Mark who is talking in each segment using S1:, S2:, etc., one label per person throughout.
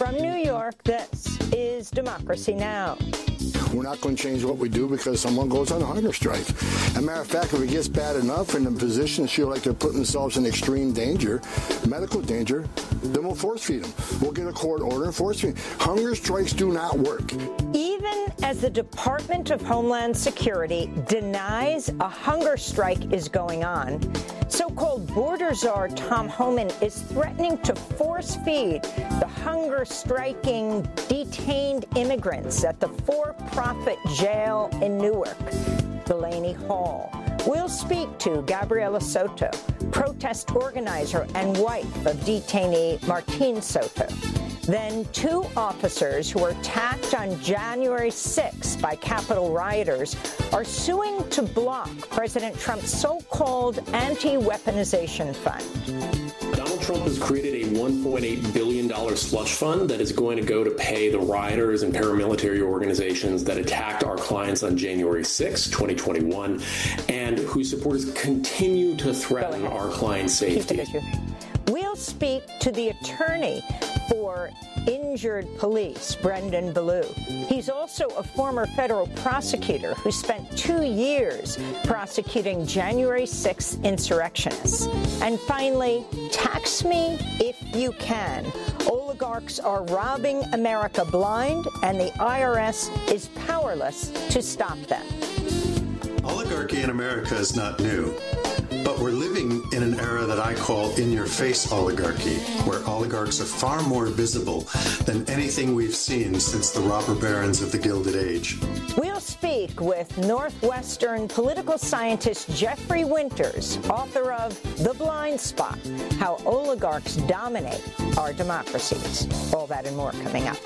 S1: From New York, this is Democracy Now!
S2: We're not going to change what we do because someone goes on a hunger strike. As a matter of fact, if it gets bad enough and the physicians feel like they're putting themselves in extreme danger, medical danger, then we'll force feed them. We'll get a court order and force feed them. Hunger strikes do not work.
S1: Even as the Department of Homeland Security denies a hunger strike is going on, so-called border czar Tom Homan is threatening to force feed the hunger-striking detained immigrants at the for-profit jail in Newark, Delaney Hall. We'll speak to Gabriela Soto, protest organizer and wife of detainee Martin Soto. Then two officers who were attacked on January 6th by Capitol rioters are suing to block President Trump's so-called anti-weaponization fund.
S3: Donald Trump has created a $1.8 billion slush fund that is going to go to pay the rioters and paramilitary organizations that attacked our clients on January 6, 2021, and whose supporters continue to threaten our clients' safety.
S1: We'll speak to the attorney for injured police, Brendan Ballou. He's also a former federal prosecutor who spent 2 years prosecuting January 6th insurrectionists. And finally, tax me if you can. Oligarchs are robbing America blind, and the IRS is powerless to stop them.
S4: Oligarchy in America is not new. But we're living in an era that I call in-your-face oligarchy, where oligarchs are far more visible than anything we've seen since the robber barons of the Gilded Age.
S1: We'll speak with Northwestern political scientist Jeffrey Winters, author of The Blind Spot, How Oligarchs Dominate Our Democracies. All that and more coming up.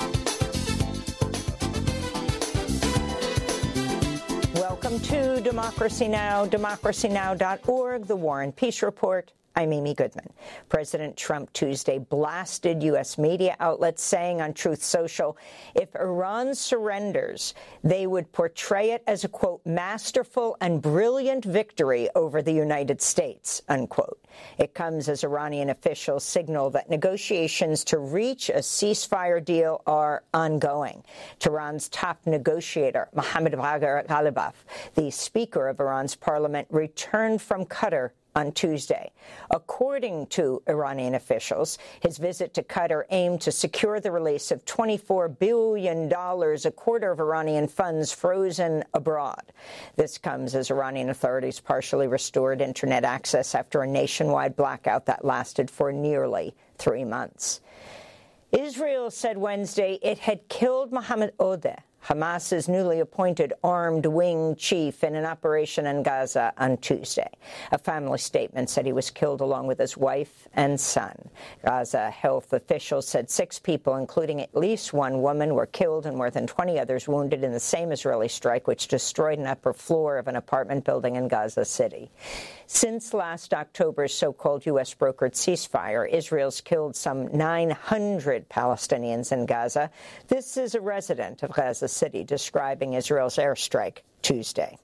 S1: Welcome to Democracy Now!, democracynow.org, The War and Peace Report. I'm Amy Goodman. President Trump Tuesday blasted U.S. media outlets, saying on Truth Social, if Iran surrenders, they would portray it as a, quote, masterful and brilliant victory over the United States, unquote. It comes as Iranian officials signal that negotiations to reach a ceasefire deal are ongoing. Tehran's top negotiator, Mohammad Bagher Ghalibaf, the Speaker of Iran's parliament, returned from Qatar on Tuesday. According to Iranian officials, his visit to Qatar aimed to secure the release of $24 billion, a quarter of Iranian funds frozen abroad. This comes as Iranian authorities partially restored internet access after a nationwide blackout that lasted for nearly 3 months. Israel said Wednesday it had killed Mohammed Odeh, Hamas's newly appointed armed wing chief, in an operation in Gaza on Tuesday. A family statement said he was killed along with his wife and son. Gaza health officials said 6 people, including at least 1 woman, were killed and more than 20 others wounded in the same Israeli strike, which destroyed an upper floor of an apartment building in Gaza City. Since last October's so-called U.S.-brokered ceasefire, Israel's killed some 900 Palestinians in Gaza. This is a resident of Gaza City describing Israel's airstrike Tuesday.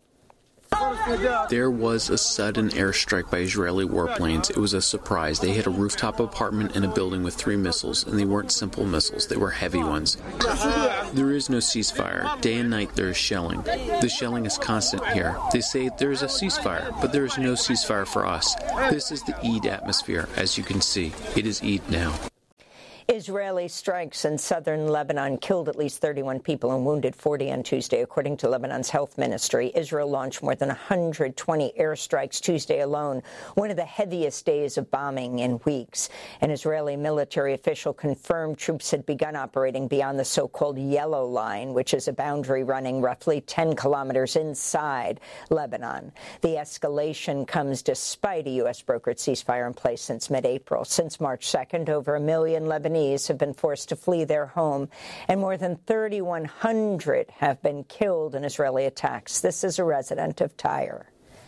S5: There was a sudden airstrike by Israeli warplanes. It was a surprise. They hit a rooftop apartment in a building with 3 missiles, and they weren't simple missiles. They were heavy ones. There is no ceasefire. Day and night there is shelling. The shelling is constant here. They say there is a ceasefire, but there is no ceasefire for us. This is the Eid atmosphere. As you can see, it is Eid now.
S1: Israeli strikes in southern Lebanon killed at least 31 people and wounded 40 on Tuesday, according to Lebanon's health ministry. Israel launched more than 120 airstrikes Tuesday alone, one of the heaviest days of bombing in weeks. An Israeli military official confirmed troops had begun operating beyond the so-called Yellow Line, which is a boundary running roughly 10 kilometers inside Lebanon. The escalation comes despite a U.S.-brokered ceasefire in place since mid-April. Since March 2nd, over 1 million Lebanese have been forced to flee their home, and more than 3,100 have been killed in Israeli attacks. This is a resident of Tyre.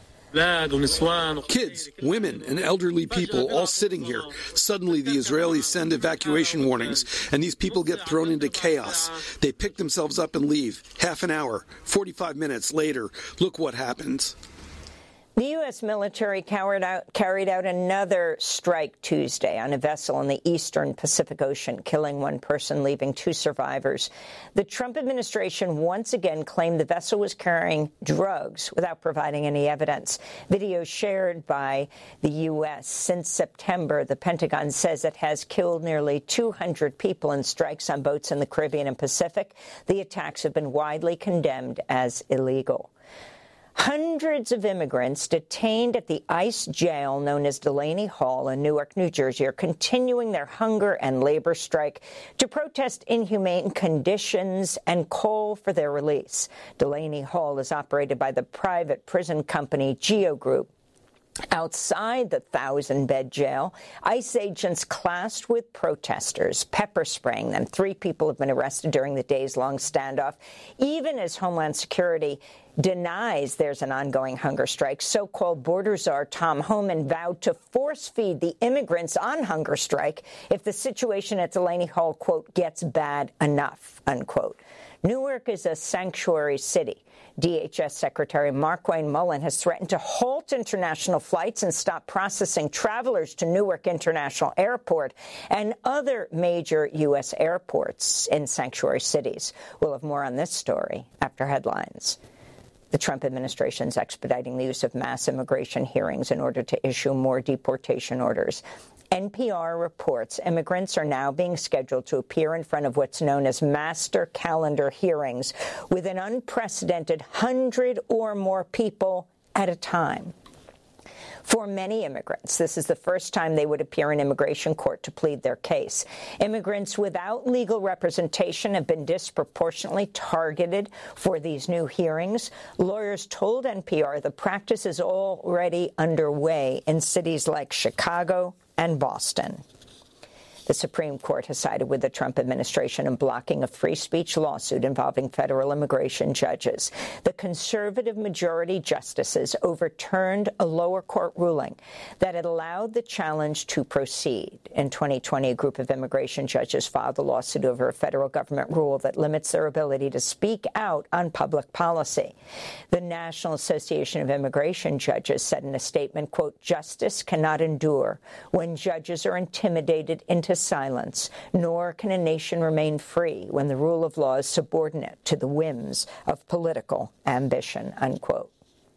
S6: Kids, women, and elderly people all sitting here. Suddenly, the Israelis send evacuation warnings, and these people get thrown into chaos. They pick themselves up and leave. Half an hour, 45 minutes later, look what happens.
S1: The U.S. military carried out another strike Tuesday on a vessel in the eastern Pacific Ocean, killing one person, leaving two survivors. The Trump administration once again claimed the vessel was carrying drugs without providing any evidence. Video shared by the U.S. since September, the Pentagon says it has killed nearly 200 people in strikes on boats in the Caribbean and Pacific. The attacks have been widely condemned as illegal. Hundreds of immigrants detained at the ICE jail known as Delaney Hall in Newark, New Jersey, are continuing their hunger and labor strike to protest inhumane conditions and call for their release. Delaney Hall is operated by the private prison company Geo Group. Outside the 1,000-bed jail, ICE agents clashed with protesters, pepper spraying them. 3 people have been arrested during the days-long standoff, even as Homeland Security denies there's an ongoing hunger strike. So-called border czar Tom Homan vowed to force-feed the immigrants on hunger strike if the situation at Delaney Hall, quote, gets bad enough, unquote. Newark is a sanctuary city. DHS Secretary Markwayne Mullin has threatened to halt international flights and stop processing travelers to Newark International Airport and other major U.S. airports in sanctuary cities. We'll have more on this story after headlines. The Trump administration is expediting the use of mass immigration hearings in order to issue more deportation orders. NPR reports immigrants are now being scheduled to appear in front of what's known as master calendar hearings with an unprecedented 100 or more people at a time. For many immigrants, this is the first time they would appear in immigration court to plead their case. Immigrants without legal representation have been disproportionately targeted for these new hearings. Lawyers told NPR the practice is already underway in cities like Chicago and Boston. The Supreme Court has sided with the Trump administration in blocking a free speech lawsuit involving federal immigration judges. The conservative majority justices overturned a lower court ruling that had allowed the challenge to proceed. In 2020, a group of immigration judges filed a lawsuit over a federal government rule that limits their ability to speak out on public policy. The National Association of Immigration Judges said in a statement, quote, "Justice cannot endure when judges are intimidated into silence, nor can a nation remain free when the rule of law is subordinate to the whims of political ambition," unquote.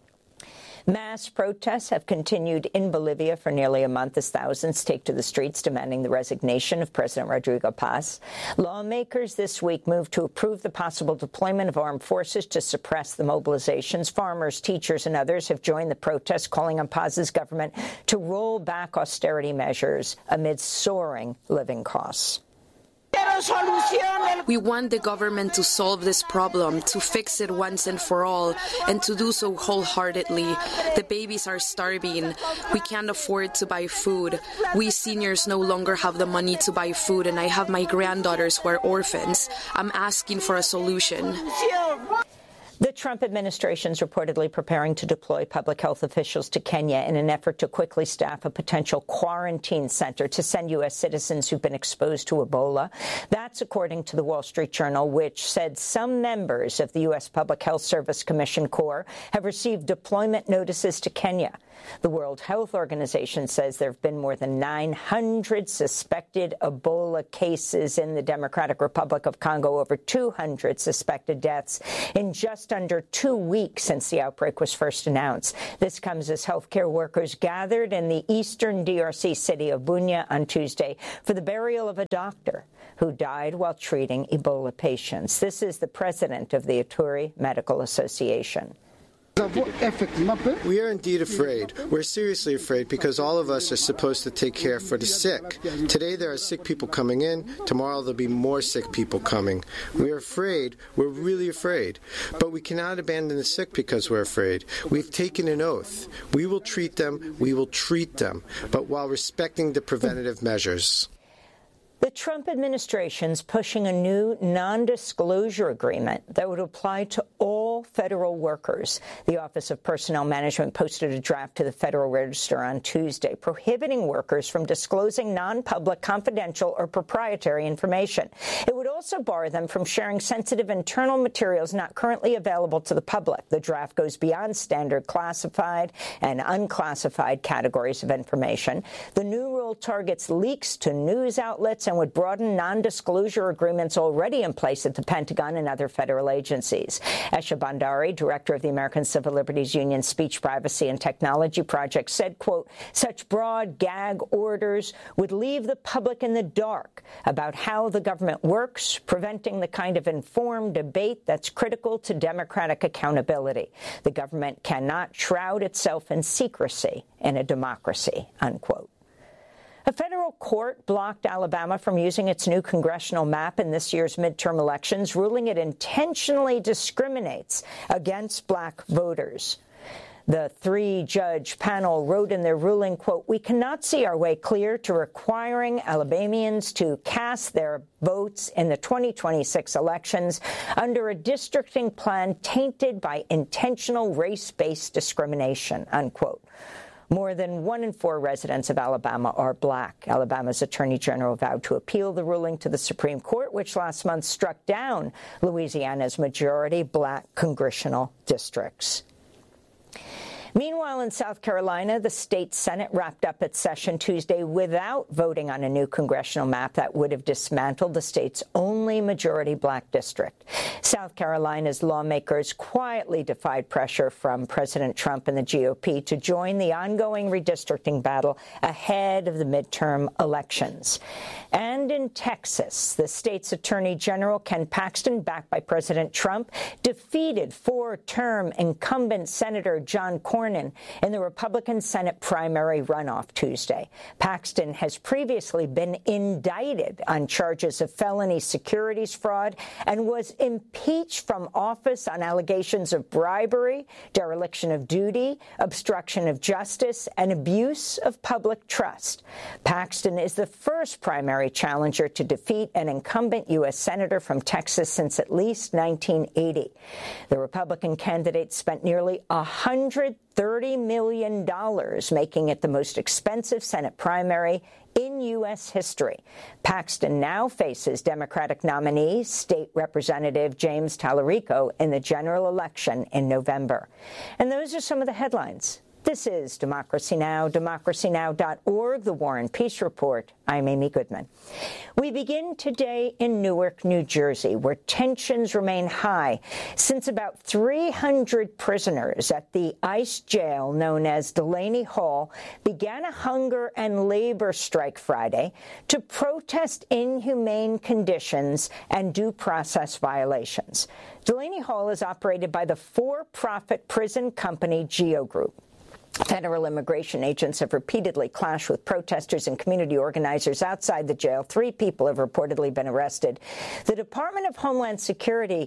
S1: Mass protests have continued in Bolivia for nearly a month as thousands take to the streets demanding the resignation of President Rodrigo Paz. Lawmakers this week moved to approve the possible deployment of armed forces to suppress the mobilizations. Farmers, teachers, and others have joined the protests, calling on Paz's government to roll back austerity measures amid soaring living costs.
S7: We want the government to solve this problem, to fix it once and for all, and to do so wholeheartedly. The babies are starving. We can't afford to buy food. We seniors no longer have the money to buy food, and I have my granddaughters who are orphans. I'm asking for a solution.
S1: The Trump administration is reportedly preparing to deploy public health officials to Kenya in an effort to quickly staff a potential quarantine center to send U.S. citizens who've been exposed to Ebola. That's according to the Wall Street Journal, which said some members of the U.S. Public Health Service Commission Corps have received deployment notices to Kenya. The World Health Organization says there have been more than 900 suspected Ebola cases in the Democratic Republic of Congo, over 200 suspected deaths in just under 2 weeks since the outbreak was first announced. This comes as healthcare workers gathered in the eastern DRC city of Bunia on Tuesday for the burial of a doctor who died while treating Ebola patients. This is the president of the Ituri Medical Association.
S8: We are indeed afraid. We're seriously afraid because all of us are supposed to take care for the sick. Today there are sick people coming in. Tomorrow there'll be more sick people coming. We are afraid. We're really afraid. But we cannot abandon the sick because we're afraid. We've taken an oath. We will treat them. We will treat them, but while respecting the preventative measures.
S1: The Trump administration's pushing a new non-disclosure agreement that would apply to all federal workers. The Office of Personnel Management posted a draft to the Federal Register on Tuesday, prohibiting workers from disclosing non-public, confidential, or proprietary information. It would also bar them from sharing sensitive internal materials not currently available to the public. The draft goes beyond standard classified and unclassified categories of information. The new rule targets leaks to news outlets and would broaden non-disclosure agreements already in place at the Pentagon and other federal agencies. Esha Bhandari, director of the American Civil Liberties Union Speech, Privacy, and Technology Project, said, quote, such broad gag orders would leave the public in the dark about how the government works, preventing the kind of informed debate that's critical to democratic accountability. The government cannot shroud itself in secrecy in a democracy, unquote. A federal court blocked Alabama from using its new congressional map in this year's midterm elections, ruling it intentionally discriminates against black voters. The three-judge panel wrote in their ruling, quote, we cannot see our way clear to requiring Alabamians to cast their votes in the 2026 elections under a districting plan tainted by intentional race-based discrimination, unquote. More than 1 in 4 residents of Alabama are black. Alabama's Attorney General vowed to appeal the ruling to the Supreme Court, which last month struck down Louisiana's majority black congressional districts. Meanwhile, in South Carolina, the state Senate wrapped up its session Tuesday without voting on a new congressional map that would have dismantled the state's only majority black district. South Carolina's lawmakers quietly defied pressure from President Trump and the GOP to join the ongoing redistricting battle ahead of the midterm elections. And in Texas, the state's Attorney General Ken Paxton, backed by President Trump, defeated 4-term incumbent Senator John Cornyn in the Republican Senate primary runoff Tuesday. Paxton has previously been indicted on charges of felony securities fraud and was impeached from office on allegations of bribery, dereliction of duty, obstruction of justice, and abuse of public trust. Paxton is the first primary challenger to defeat an incumbent U.S. Senator from Texas since at least 1980. The Republican candidate spent nearly $130 million, making it the most expensive Senate primary in U.S. history. Paxton now faces Democratic nominee, State Representative James Tallarico, in the general election in November. And those are some of the headlines. This is Democracy Now!, democracynow.org, The War and Peace Report. I'm Amy Goodman. We begin today in Newark, New Jersey, where tensions remain high since about 300 prisoners at the ICE jail known as Delaney Hall began a hunger and labor strike Friday to protest inhumane conditions and due process violations. Delaney Hall is operated by the for-profit prison company GEO Group. Federal immigration agents have repeatedly clashed with protesters and community organizers outside the jail. 3 people have reportedly been arrested. The Department of Homeland Security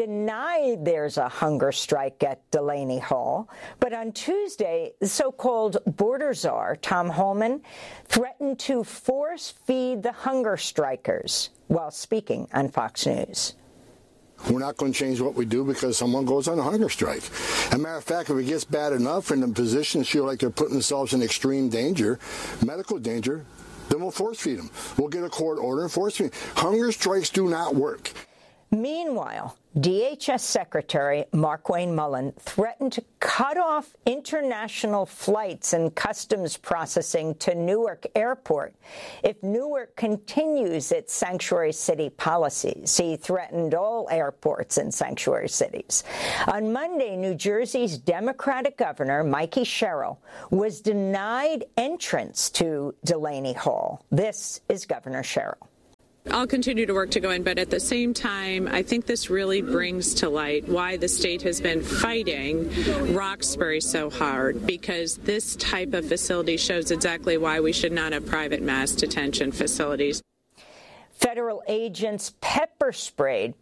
S1: denied there's a hunger strike at Delaney Hall. But on Tuesday, the so-called border czar, Tom Homan, threatened to force feed the hunger strikers while speaking on Fox News.
S2: We're not going to change what we do because someone goes on a hunger strike. As a matter of fact, if it gets bad enough and the physicians feel like they're putting themselves in extreme danger, medical danger, then we'll force feed them. We'll get a court order and force feed them. Hunger strikes do not work.
S1: Meanwhile, DHS Secretary Markwayne Mullin threatened to cut off international flights and customs processing to Newark Airport if Newark continues its sanctuary city policies. He threatened all airports and sanctuary cities. On Monday, New Jersey's Democratic governor, Mikey Sherrill, was denied entrance to Delaney Hall. This is Governor Sherrill.
S9: I'll continue to work to go in, but at the same time, I think this really brings to light why the state has been fighting Roxbury so hard, because this type of facility shows exactly why we should not have private mass detention facilities.
S1: Federal agents pepper sprayed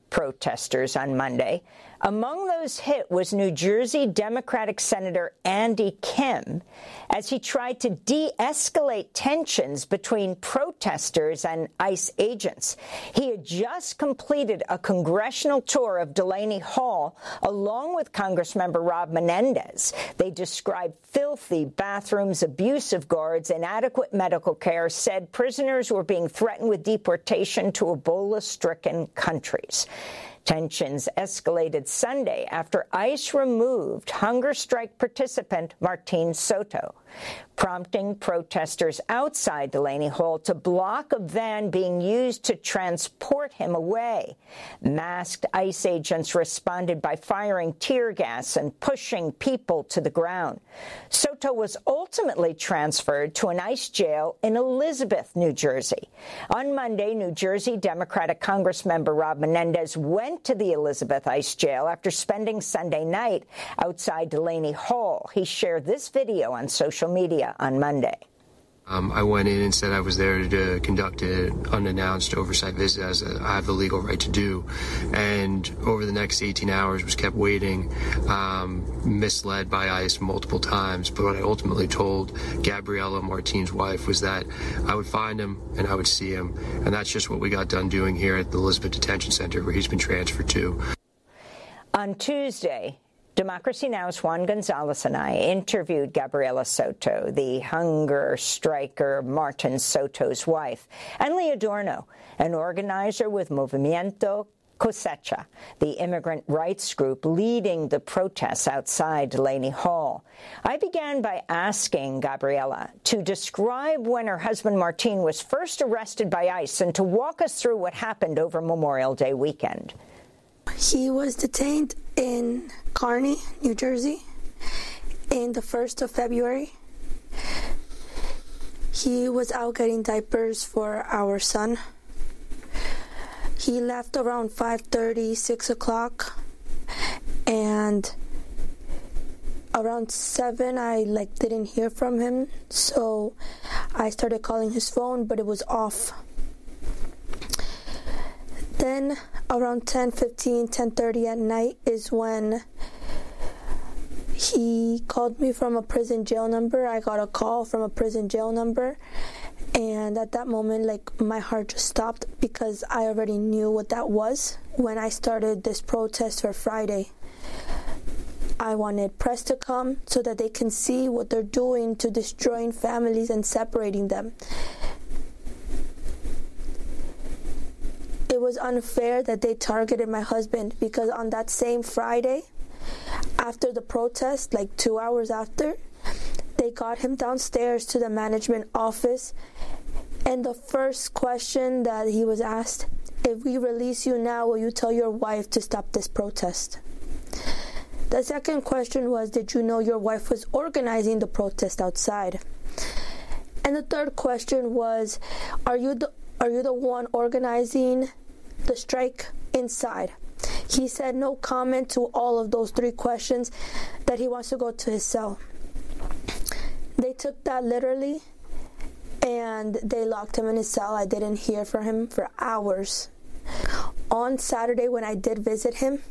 S1: protesters on Monday. Among those hit was New Jersey Democratic Senator Andy Kim, as he tried to de-escalate tensions between protesters and ICE agents. He had just completed a congressional tour of Delaney Hall, along with Congressmember Rob Menendez. They described filthy bathrooms, abusive guards, inadequate medical care, said prisoners were being threatened with deportation to Ebola-stricken countries. Tensions escalated Sunday after ICE removed hunger strike participant Martin Soto, prompting protesters outside Delaney Hall to block a van being used to transport him away. Masked ICE agents responded by firing tear gas and pushing people to the ground. Soto was ultimately transferred to an ICE jail in Elizabeth, New Jersey. On Monday, New Jersey Democratic Congressmember Rob Menendez went to the Elizabeth ICE jail after spending Sunday night outside Delaney Hall. He shared this video on social media on Monday.
S10: I went in and said I was there to conduct an unannounced oversight visit, as I have the legal right to do. And over the next 18 hours was kept waiting, misled by ICE multiple times. But what I ultimately told Gabriella, Martin's wife, was that I would find him and I would see him. And that's just what we got done doing here at the Elizabeth Detention Center, where he's been transferred to.
S1: On Tuesday, Democracy Now!'s Juan Gonzalez and I interviewed Gabriela Soto, the hunger striker Martin Soto's wife, and Lee Adorno, an organizer with Movimiento Cosecha, the immigrant rights group leading the protests outside Delaney Hall. I began by asking Gabriela to describe when her husband Martin was first arrested by ICE and to walk us through what happened over Memorial Day weekend.
S11: He was detained in Kearny, New Jersey, in the 1st of February. He was out getting diapers for our son. He left around 5:30, 6 o'clock, and around 7, I didn't hear from him, so I started calling his phone, but it was off. Then around 10:15, 10:30 at night is when he called me from a prison jail number. I got a call from a prison jail number, and at that moment, my heart just stopped, because I already knew what that was. When I started this protest for Friday, I wanted press to come so that they can see what they're doing to destroying families and separating them. It was unfair that they targeted my husband, because on that same Friday, after the protest, 2 hours after, they got him downstairs to the management office, and the first question that he was asked, if we release you now, will you tell your wife to stop this protest? The second question was, did you know your wife was organizing the protest outside? And the third question was, are you the one organizing the strike inside? He said no comment to all of those 3 questions, that he wants to go to his cell. They took that literally, and they locked him in his cell. I didn't hear from him for hours. On Saturday, when I did visit him,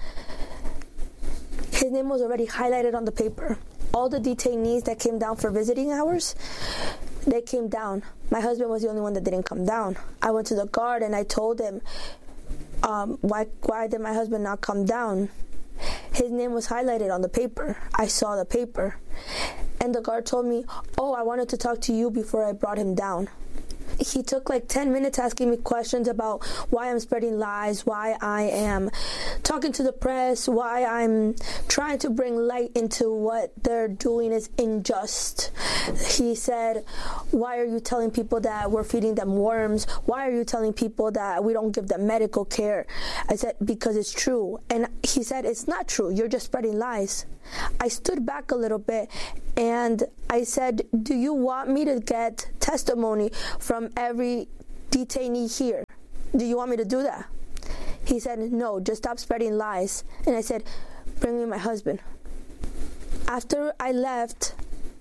S11: his name was already highlighted on the paper. All the detainees that came down for visiting hours, they came down. My husband was the only one that didn't come down. I went to the guard and I told him, why did my husband not come down? His name was highlighted on the paper. I saw the paper. And the guard told me, I wanted to talk to you before I brought him down. He took 10 minutes asking me questions about why I'm spreading lies, why I am talking to the press, why I'm trying to bring light into what they're doing is unjust. He said, why are you telling people that we're feeding them worms? Why are you telling people that we don't give them medical care? I said, because it's true. And he said, it's not true. You're just spreading lies. I stood back a little bit and I said, do you want me to get testimony from every detainee here? Do you want me to do that? He said, no, just stop spreading lies. And I said, bring me my husband. After I left,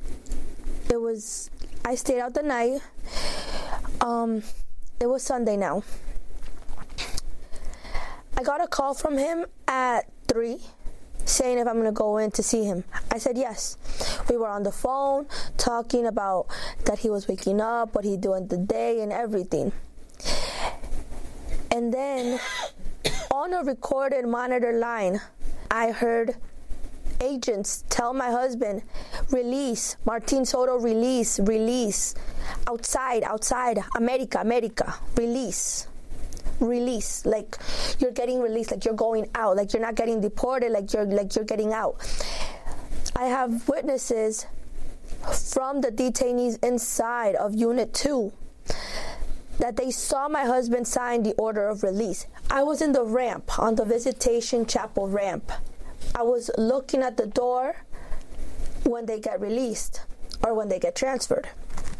S11: I stayed out the night. It was Sunday now. I got a call from him at 3 saying if I'm going to go in to see him. I said yes. We were on the phone talking about that he was waking up, what he'd do in the day and everything. And then on a recorded monitor line, I heard agents tell my husband, release, Martin Soto, release, outside, America, release, like you're getting released, like you're going out, like you're not getting deported, like you're getting out. I have witnesses from the detainees inside of Unit 2 that they saw my husband sign the order of release. I was in the ramp, on the Visitation Chapel ramp. I was looking at the door when they get released or when they get transferred.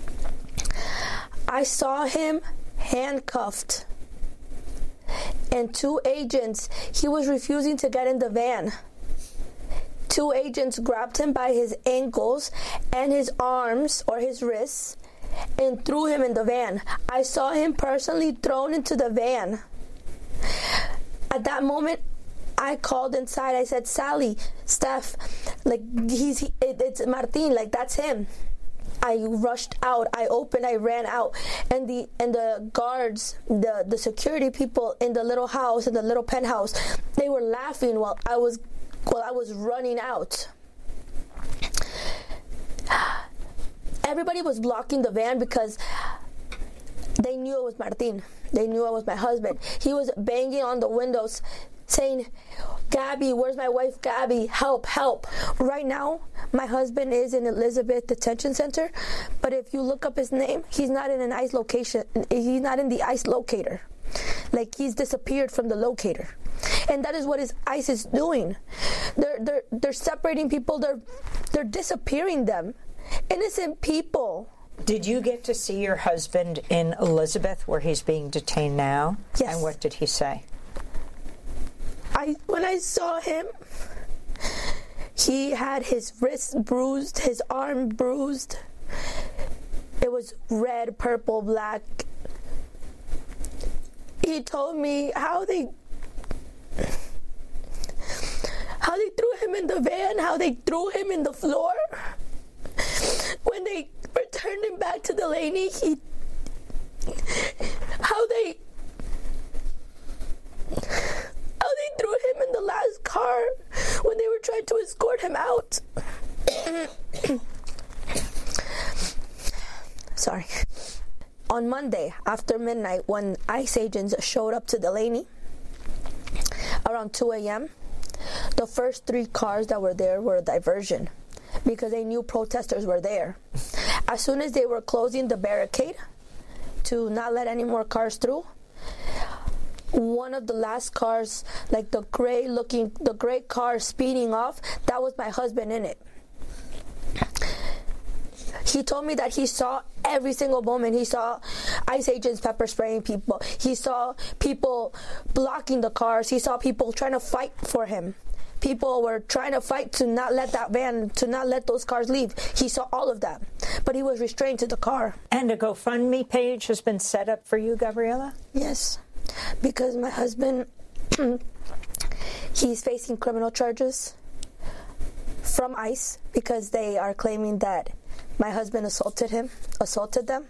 S11: I saw him handcuffed and 2 agents, he was refusing to get in the van. 2 agents grabbed him by his ankles and his arms or his wrists and threw him in the van. I saw him personally thrown into the van. At that moment, I called inside. I said, Sally, Steph, like it's Martin, like that's him. I rushed out. I ran out, and the guards, the security people in the little house, in the little penthouse, they were laughing while I was running out. Everybody was blocking the van because they knew it was Martin. They knew I was my husband. He was banging on the windows saying, Gabby, where's my wife, Gabby? Help, help. Right now, my husband is in Elizabeth Detention Center, but if you look up his name, he's not in an ICE location. He's not in the ICE locator. Like, he's disappeared from the locator. And that is what ICE is doing. They're separating people. They're disappearing them. Innocent people.
S1: Did you get to see your husband in Elizabeth, where he's being detained now?
S11: Yes.
S1: And what did he say?
S11: When I saw him, he had his wrist bruised, his arm bruised. It was red, purple, black. He told me how they threw him in the van, how they threw him in the floor. When they returned him back to Delaney, how they threw him in the last car when they were trying to escort him out. Sorry. On Monday, after midnight, when ICE agents showed up to Delaney, around 2 a.m., the first 3 cars that were there were a diversion because they knew protesters were there. As soon as they were closing the barricade to not let any more cars through, one of the last cars, like the gray car speeding off, that was my husband in it. He told me that he saw every single moment. He saw ICE agents pepper spraying people. He saw people blocking the cars. He saw people trying to fight for him. People were trying to fight to not let that van, to not let those cars leave. He saw all of that, but he was restrained to the car.
S1: And a GoFundMe page has been set up for you, Gabriela?
S11: Yes, because my husband, he's facing criminal charges from ICE because they are claiming that my husband assaulted them.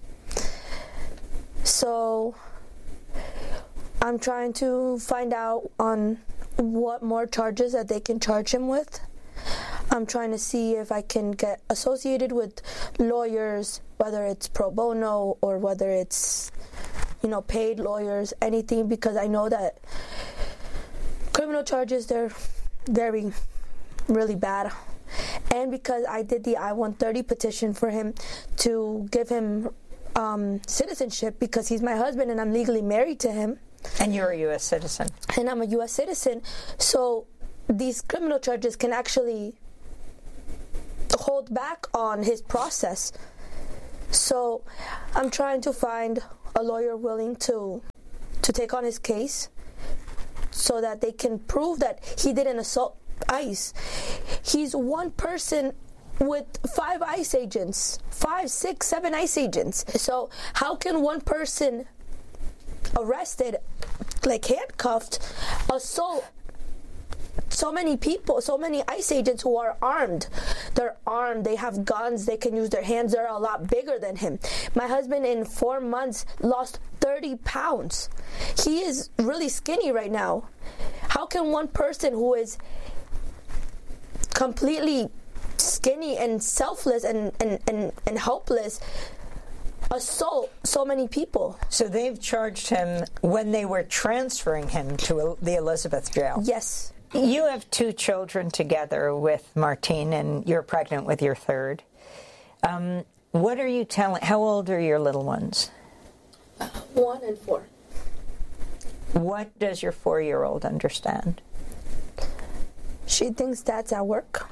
S11: So I'm trying to find out on what more charges that they can charge him with. I'm trying to see if I can get associated with lawyers, whether it's pro bono or whether it's, paid lawyers, anything, because I know that criminal charges, they're very, really bad. And because I did the I-130 petition for him to give him citizenship because he's my husband and I'm legally married to him.
S1: And you're a U.S. citizen.
S11: And I'm a U.S. citizen. So these criminal charges can actually hold back on his process. So I'm trying to find a lawyer willing to take on his case so that they can prove that he didn't assault ICE. He's one person with 5 ICE agents, 5, 6, 7 ICE agents. So how can one person arrested like handcuffed, assault so many people, so many ICE agents who are armed. They're armed, they have guns, they can use their hands, they're a lot bigger than him. My husband in 4 months lost 30 pounds. He is really skinny right now. How can one person who is completely skinny and selfless and helpless assault so many people?
S1: So they've charged him when they were transferring him to the Elizabeth jail?
S11: Yes.
S1: You have 2 children together with Martine, and you're pregnant with your third. What are you telling? How old are your little ones?
S11: 1 and 4.
S1: What does your 4-year-old understand?
S11: She thinks Dad's at work.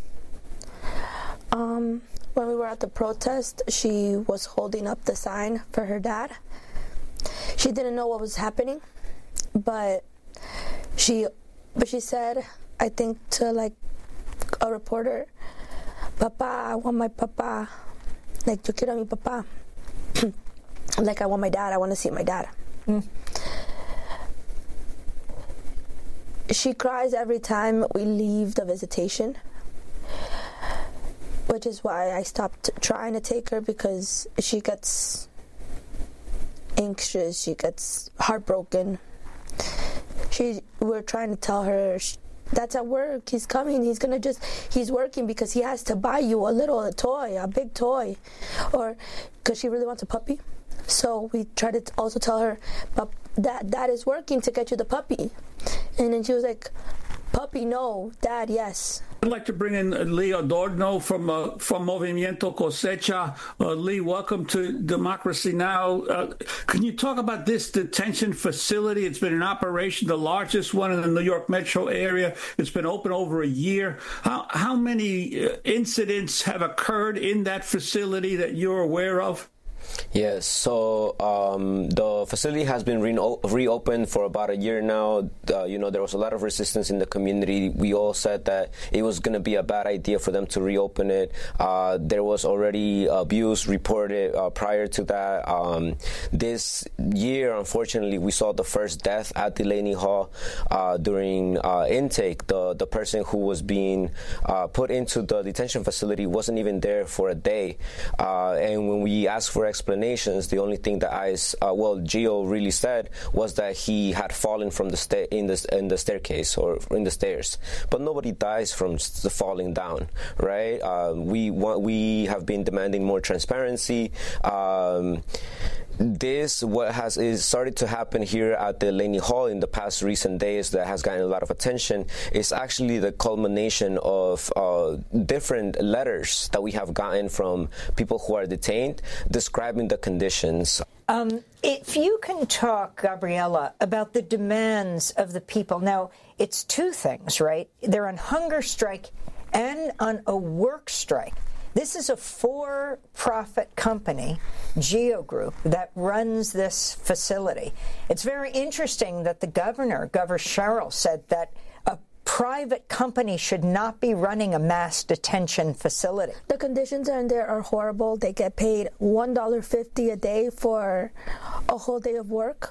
S11: When we were at the protest, she was holding up the sign for her dad. She didn't know what was happening, but she said, I think to like a reporter, "Papa, I want my papa. Like, yo quiero a mi papá." Like, I want my dad. I want to see my dad. She cries every time we leave the visitation, which is why I stopped trying to take her, because she gets anxious, she gets heartbroken. We're trying to tell her, Dad's at work, he's coming, he's working because he has to buy you a toy, a big toy, or because she really wants a puppy. So we try to also tell her, Dad is working to get you the puppy. And then she was like, puppy, no. Dad, yes.
S12: I'd like to bring in Lee Adorno from Movimiento Cosecha. Lee, welcome to Democracy Now! Can you talk about this detention facility? It's been in operation, the largest one in the New York metro area. It's been open over a year. How many incidents have occurred in that facility that you're aware of?
S13: Yes, so the facility has been reopened for about a year now. There was a lot of resistance in the community. We all said that it was going to be a bad idea for them to reopen it. There was already abuse reported prior to that. This year, unfortunately, we saw the first death at Delaney Hall during intake. The person who was being put into the detention facility wasn't even there for a day. And when we asked for explanations, the only thing that Gio really said was that he had fallen from the in the staircase or in the stairs. But nobody dies from falling down, right? We have been demanding more transparency. What has started to happen here at the Delaney Hall in the past recent days that has gotten a lot of attention is actually the culmination of different letters that we have gotten from people who are detained describing the conditions.
S1: If you can talk, Gabriela, about the demands of the people. Now, it's 2 things, right? They're on hunger strike and on a work strike. This is a for-profit company, Geo Group, that runs this facility. It's very interesting that the Governor Sherrill, said that a private company should not be running a mass detention facility.
S11: The conditions in there are horrible. They get paid $1.50 a day for a whole day of work.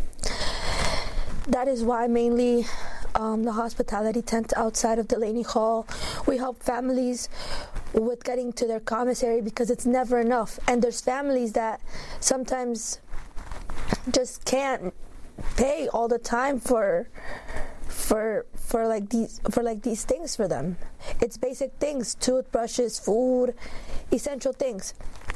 S11: That is why mainly the hospitality tent outside of Delaney Hall, we help families with getting to their commissary because it's never enough. And there's families that sometimes just can't pay all the time for these things for them. It's basic things, toothbrushes, food, essential things.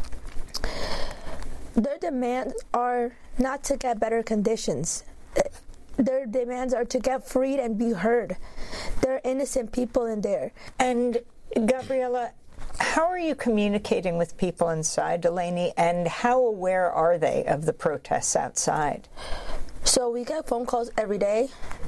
S11: Their demands are not to get better conditions. Their demands are to get freed and be heard. There are innocent people in there.
S1: And Gabriela, how are you communicating with people inside Delaney, and how aware are they of the protests outside?
S11: So we get phone calls every day.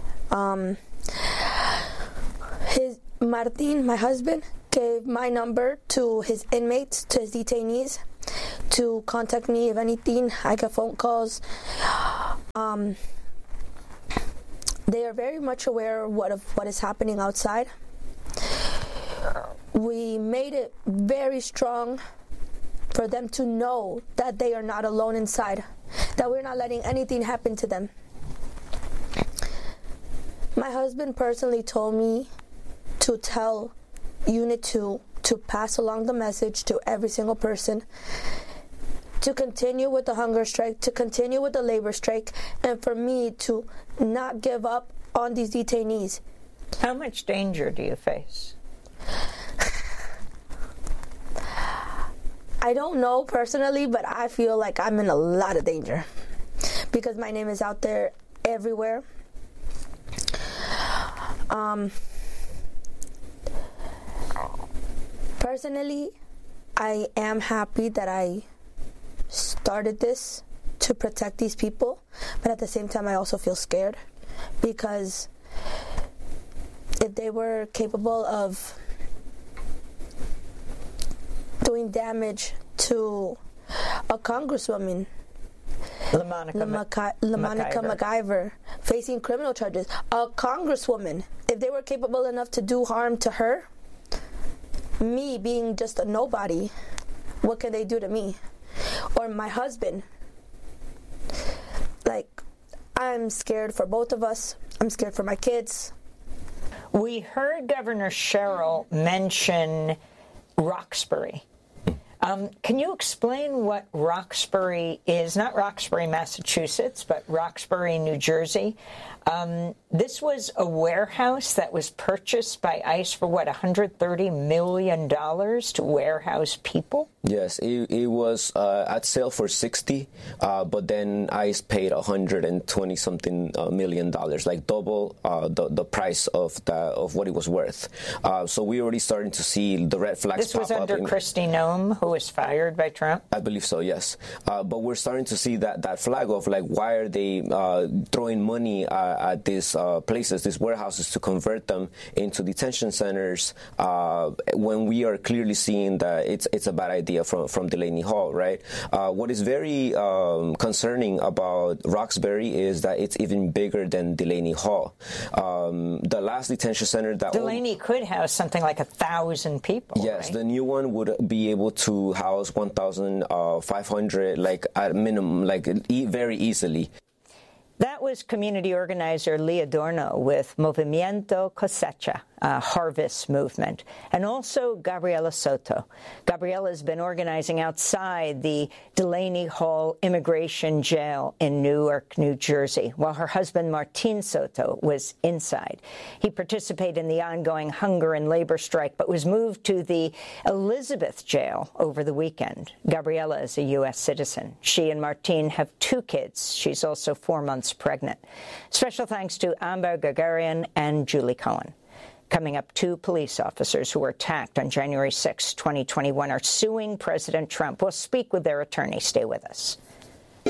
S11: Martin, my husband, gave my number to his inmates, to his detainees, to contact me if anything. I get phone calls. They are very much aware of what is happening outside. We made it very strong for them to know that they are not alone inside, that we're not letting anything happen to them. My husband personally told me to tell Unit 2 to pass along the message to every single person, to continue with the hunger strike, to continue with the labor strike, and for me to not give up on these detainees.
S1: How much danger do you face?
S11: I don't know personally, but I feel like I'm in a lot of danger because my name is out there everywhere. Personally, I am happy that I started this to protect these people, but at the same time I also feel scared because if they were capable of doing damage to a congresswoman, LaMonica McIver, facing criminal charges, a congresswoman, if they were capable enough to do harm to her, me being just a nobody, what can they do to me? Or my husband. Like, I'm scared for both of us. I'm scared for my kids.
S1: We heard Governor Sherrill mention Roxbury. Can you explain what Roxbury is? Not Roxbury, Massachusetts, but Roxbury, New Jersey. This was a warehouse that was purchased by ICE for, what, $130 million to warehouse people?
S13: Yes, it was at sale for $60, but then ICE paid $120-something million, like double the price of what it was worth. So we already starting to see the red flags pop up.
S1: This was under Kristi Noem, who was fired by Trump?
S13: I believe so, yes. But we're starting to see that flag of, like, why are they throwing money at these places, these warehouses, to convert them into detention centers when we are clearly seeing that it's a bad idea from Delaney Hall, right? What is very concerning about Roxbury is that it's even bigger than Delaney Hall. The last detention center that
S1: Delaney could house something like 1,000 people.
S13: Yes,
S1: right?
S13: The new one would be able to house 1,500, like at minimum, like very easily.
S1: That was community organizer Lee Adorno with Movimiento Cosecha, Harvest Movement, and also Gabriela Soto. Gabriela has been organizing outside the Delaney Hall Immigration Jail in Newark, New Jersey, while her husband Martin Soto was inside. He participated in the ongoing hunger and labor strike, but was moved to the Elizabeth Jail over the weekend. Gabriela is a U.S. citizen. She and Martin have 2 kids. She's also 4 months pregnant. Special thanks to Amber Gagarian and Julie Cohen. Coming up, 2 police officers who were attacked on January 6, 2021 are suing President Trump. We'll speak with their attorney. Stay with us.